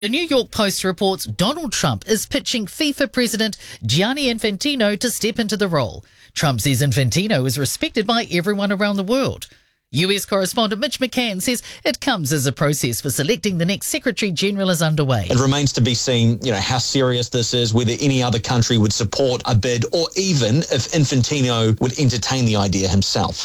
The New York Post reports Donald Trump is pitching FIFA president Gianni Infantino to step into the role. Trump says Infantino is respected by everyone around the world. US correspondent Mitch McCann says it comes as a process for selecting the next Secretary General is underway. It remains to be seen, how serious this is, whether any other country would support a bid, or even if Infantino would entertain the idea himself.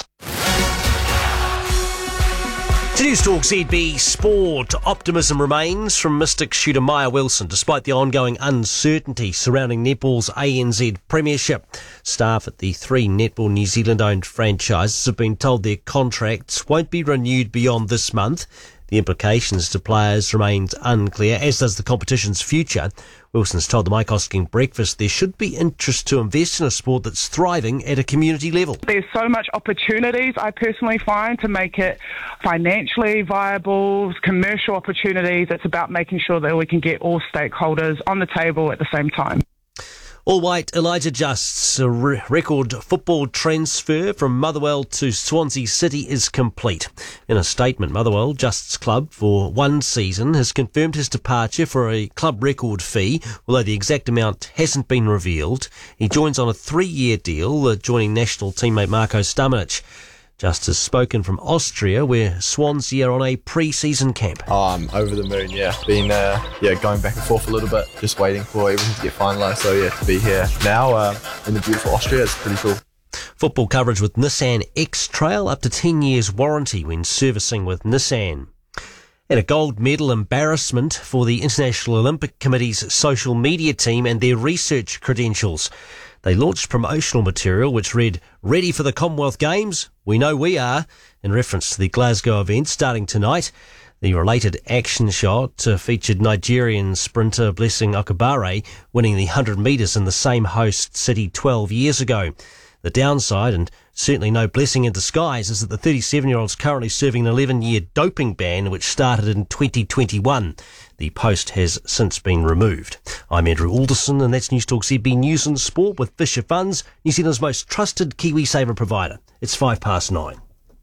To News Talk ZB Sport, optimism remains from Mystic shooter Maya Wilson despite the ongoing uncertainty surrounding netball's ANZ Premiership. Staff at the three Netball New Zealand-owned franchises have been told their contracts won't be renewed beyond this month. The implications to players remains unclear, as does the competition's future. Wilson's told the Mike Hosking Breakfast there should be interest to invest in a sport that's thriving at a community level. There's so much opportunities, I personally find, to make it financially viable, commercial opportunities. It's about making sure that we can get all stakeholders on the table at the same time. All-white Elijah Just's record football transfer from Motherwell to Swansea City is complete. In a statement, Motherwell, Just's club for one season, has confirmed his departure for a club record fee, although the exact amount hasn't been revealed. He joins on a 3-year deal, joining national teammate Marko Stamenic. Just has spoken from Austria, where Swansea are on a pre-season camp. Oh, I'm over the moon, yeah. Been going back and forth a little bit, just waiting for everything to get finalised. So yeah, to be here now in the beautiful Austria, it's pretty cool. Football coverage with Nissan X-Trail, up to 10 years warranty when servicing with Nissan. And a gold medal embarrassment for the International Olympic Committee's social media team and their research credentials. They launched promotional material which read, "Ready for the Commonwealth Games? We know we are," in reference to the Glasgow event starting tonight. The related action shot featured Nigerian sprinter Blessing Okabare winning the 100 metres in the same host city 12 years ago. The downside, and certainly no blessing in disguise, is that the 37-year-old is currently serving an 11-year doping ban which started in 2021. The post has since been removed. I'm Andrew Alderson, and that's News Talk ZB News and Sport with Fisher Funds, New Zealand's most trusted KiwiSaver provider. It's 9:05.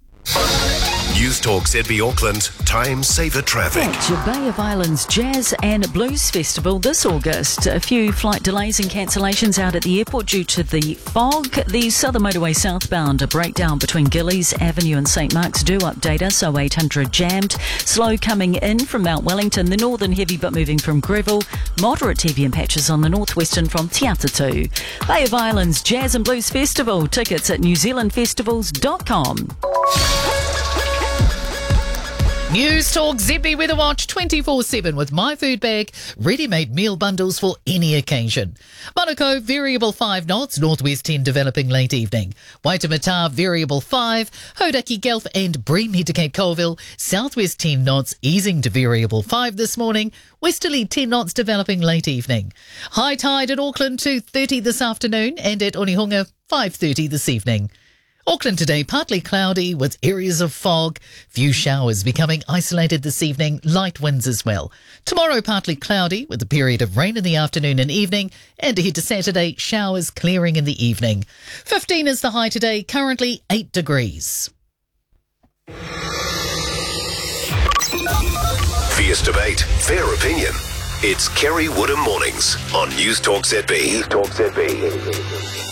News Talk ZB Auckland, Time Saver Traffic. At Bay of Islands Jazz and Blues Festival this August. A few flight delays and cancellations out at the airport due to the fog. The Southern Motorway southbound, a breakdown between Gillies Avenue and St Mark's do update us. 0800 jammed. Slow coming in from Mount Wellington. The northern heavy but moving from Greville. Moderate heavy in patches on the northwestern from Te Atatu. Bay of Islands Jazz and Blues Festival. Tickets at newzealandfestivals.com. News Talk ZB Weather Watch 24/7 with My Food Bag, ready-made meal bundles for any occasion. Monaco, variable 5 knots, northwest 10 developing late evening. Waitemata, variable 5, Hodaki Gulf and Bream head to Cape Colville, southwest 10 knots, easing to variable 5 this morning, westerly 10 knots developing late evening. High tide at Auckland 2:30 this afternoon and at Onehunga 5:30 this evening. Auckland today, partly cloudy with areas of fog. Few showers becoming isolated this evening, light winds as well. Tomorrow, partly cloudy with a period of rain in the afternoon and evening. And ahead to Saturday, showers clearing in the evening. 15 is the high today, currently 8 degrees. Fierce debate, fair opinion. It's Kerry Woodham Mornings on News Talk ZB. News Talk ZB.